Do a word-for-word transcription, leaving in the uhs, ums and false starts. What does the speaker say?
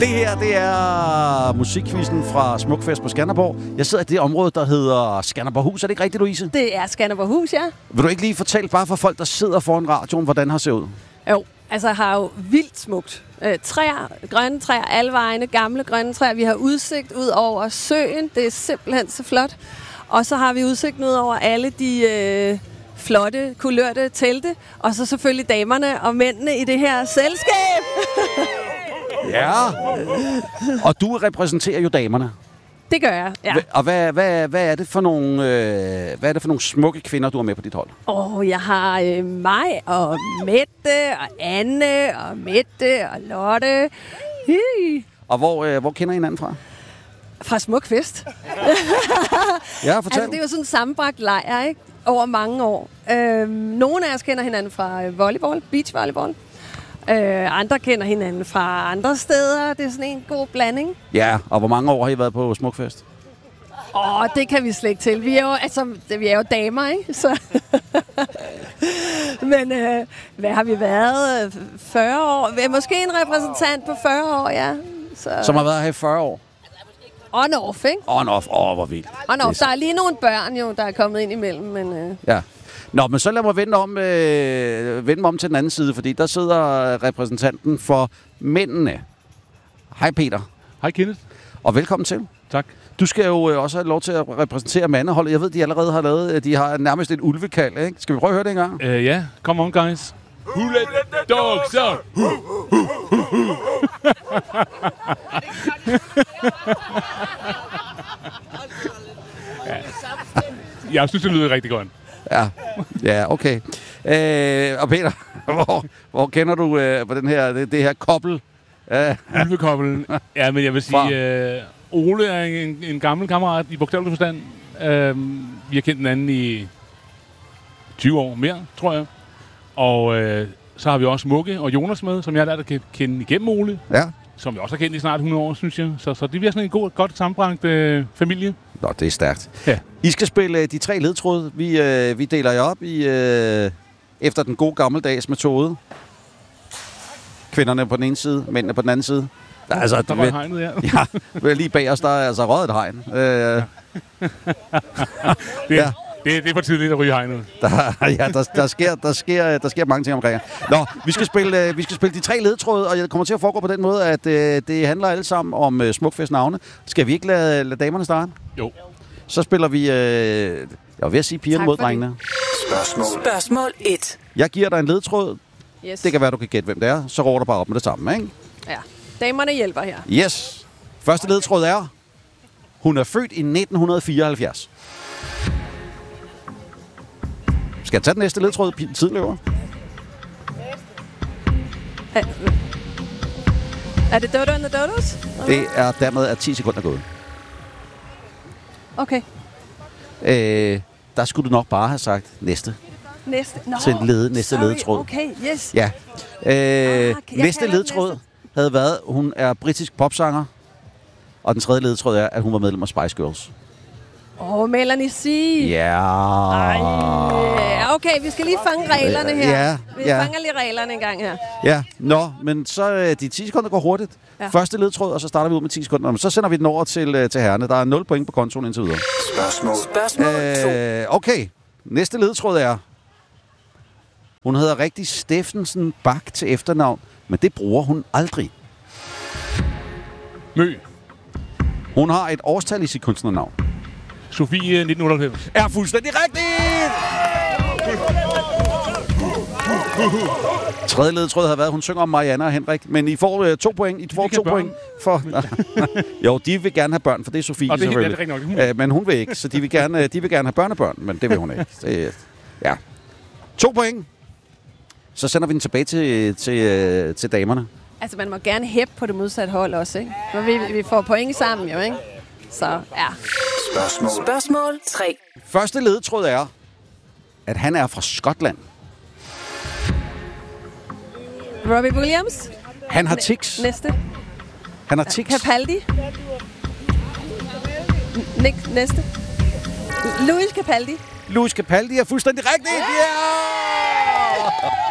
Det her, det er musikquizzen fra Smukfest på Skanderborg. Jeg sidder i det område, der hedder Skanderborghus. Er det ikke rigtigt, Louise? Det er Skanderborghus, ja. Vil du ikke lige fortælle bare for folk, der sidder foran radioen, hvordan det ser ud? Jo, altså jeg har jo vildt smukt. Øh, træer, grønne træer, alle vegne, gamle grønne træer. Vi har udsigt ud over søen. Det er simpelthen så flot. Og så har vi udsigt ud over alle de øh, flotte, kulørte telte. Og så selvfølgelig damerne og mændene i det her selskab. Ja, og du repræsenterer jo damerne. Det gør jeg, ja. Og hvad, hvad, hvad, er det for nogle, øh, hvad er det for nogle smukke kvinder, du har med på dit hold? Åh, oh, jeg har øh, mig og Mette og Anne og Mette og Lotte. Hi. Og hvor, øh, hvor kender I hinanden fra? Fra Smukfest. Ja, fortæl. Altså, det er jo sådan en sammenbragt lejr, ikke? Over mange år. Øhm, nogle af os kender hinanden fra volleyball, beachvolleyball. Øh, andre kender hinanden fra andre steder. Det er sådan en god blanding. Ja, og hvor mange år har I været på Smukfest? Åh, det kan vi slet ikke til. Vi er jo, altså, vi er jo damer, ikke? Så men øh, hvad har vi været? fyrre år? Måske en repræsentant på fyrre år, ja. Så Som har været her i fyrre år? On off, ikke? On off. Åh, oh, hvor vildt. On off. Der er lige nogle børn, jo, der er kommet ind imellem, men Øh... Ja. Nå, men så lad mig vende om, øh, vende mig om til den anden side, fordi der sidder repræsentanten for mændene. Hej Peter. Hej Kenneth. Og velkommen til. Tak. Du skal jo øh, også have lov til at repræsentere mandeholdet. Jeg ved, de allerede har lavet, de har nærmest et ulvekald, ikke? Skal vi prøve at høre det engang? Uh, ja, yeah. Come on guys. Who let the dogs out? Ja. Jeg synes, det lyder rigtig godt. Ja, ja, okay. Øh, og Peter, hvor, hvor kender du øh, på den her, det, det her kobbel? Øh. Ulvekobbelen. Ja, men jeg vil sige, øh, Ole er en, en gammel kammerat i bogstavelig forstand. Øh, vi har kendt den anden i tyve år mere, tror jeg. Og øh, så har vi også Mugge og Jonas med, som jeg har lært at kende igennem Ole. Ja. Som vi også har kendt i snart hundrede år, synes jeg. Så, så det bliver sådan en god, godt sammenbragt øh, familie. Nå, det er stærkt. Ja. I skal spille øh, de tre ledtråde. Vi, øh, vi deler jer op i, øh, efter den gode gammeldags metode. Kvinderne på den ene side, mændene på den anden side. Der, oh, altså, der var hegnet, ja. Ja, lige bag os, der er altså røget et hegn. Øh, det, ja. det, det er for tidligt at ryge hegnet. Der, ja, der, der, sker, der, sker, der sker mange ting omkring. Nå, vi skal, spille, øh, vi skal spille de tre ledtråde, og jeg kommer til at foregå på den måde, at øh, det handler alle sammen om øh, Smukfest navne. Skal vi ikke lade, lade damerne starte? Jo. Så spiller vi, øh, jeg var ved at sige pigerne mod drengene. Spørgsmål. Spørgsmål et. Jeg giver dig en ledtråd. Yes. Det kan være, du kan gætte, hvem det er. Så råder du bare op med det samme, ikke? Ja. Damerne hjælper her. Yes. Første ledtråd er, hun er født i nitten fireoghalvfjerds. Skal jeg tage den næste ledtråd? Tiden løber. Er, er det Dodo and the Dodos? Det er dermed at ti sekunder gået. Okay. Øh, der skulle du nok bare have sagt næste. Næste. No, til led, næste sorry. ledtråd. Okay, yes. Ja. Øh, ah, næste ledtråd næste. havde været, hun er britisk popsanger. Og den tredje ledtråd er, at hun var medlem af Spice Girls. Åh, oh, Melanie C. Ja. Ej, okay, vi skal lige fange reglerne her. Ja, vi ja. fanger lige reglerne en gang her. Ja, nå, men så de ti sekunder går hurtigt. Ja. Første ledtråd, og så starter vi ud med ti sekunder. Men så sender vi den over til, til herrerne. Der er nul point på kontoen indtil videre. Spørgsmål. Spørgsmål øh, okay, næste ledtråd er, hun hedder rigtig Steffensen Bak til efternavn, men det bruger hun aldrig. Mø. Hun har et årstal i sit kunstnernavn. Sofie nitten otteoghalvfems. Er fuldstændig rigtigt! Tredje ledtråd har været, at hun synger om Marianne og Henrik, men I får uh, to point. I får to point for... jo, de vil gerne have børn, for det er Sofie, og det er selvfølgelig. Helt, det er nok. Uh, men hun vil ikke, så de vil gerne, de vil gerne have børnebørn, men det vil hun ikke. Det, ja. To point. Så sender vi den tilbage til, til, til damerne. Altså, man må gerne hæppe på det modsatte hold også, ikke? For vi, vi får point sammen, jo, ikke? Så, ja. Spørgsmål. Spørgsmål tre. Første ledtråd er, at han er fra Skotland. Robbie Williams. Han har tics. Næste. Han har tics. Capaldi. Nick, næste. Louis Capaldi. Louis Capaldi er fuldstændig rigtigt. Ja! Yeah!